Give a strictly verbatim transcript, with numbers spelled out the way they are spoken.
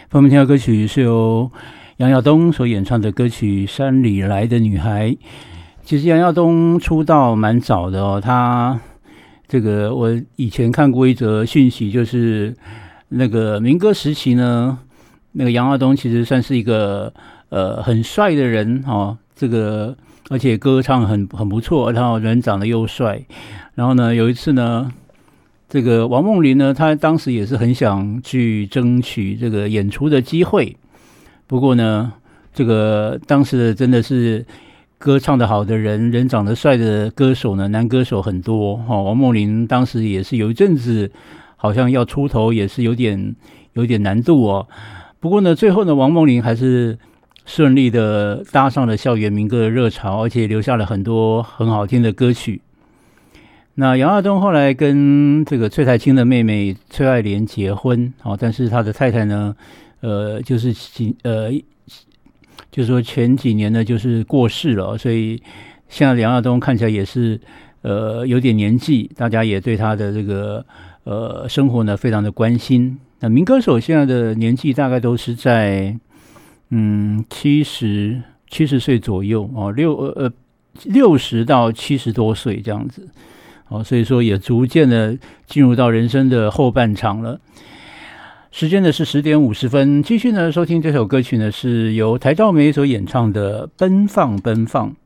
我们听到歌曲是由杨耀东所演唱的歌曲《山里来的女孩》。其实杨耀东出道蛮早的哦，他这个我以前看过一则讯息，就是那个民歌时期呢，那个杨耀东其实算是一个呃很帅的人哦，这个而且歌唱很很不错，然后人长得又帅。然后呢，有一次呢，这个王梦麟呢，他当时也是很想去争取这个演出的机会，不过呢，这个当时的真的是歌唱得好的人，人长得帅的歌手呢，男歌手很多哦。王梦麟当时也是有一阵子好像要出头，也是有点有点难度哦。不过呢，最后呢，王梦麟还是顺利的搭上了校园民歌的热潮，而且留下了很多很好听的歌曲。那杨耀东后来跟这个崔台青的妹妹崔爱莲结婚，哦，但是他的太太呢，呃，就是几呃，就是说前几年呢，就是过世了，所以现在杨耀东看起来也是呃有点年纪，大家也对他的这个呃生活呢非常的关心。那民歌手现在的年纪大概都是在嗯七十七十岁左右哦，六呃六十到七十多岁这样子。哦，所以说也逐渐的进入到人生的后半场了。时间呢是十点五十分，继续呢收听这首歌曲呢是由台兆梅所演唱的《奔放奔放》。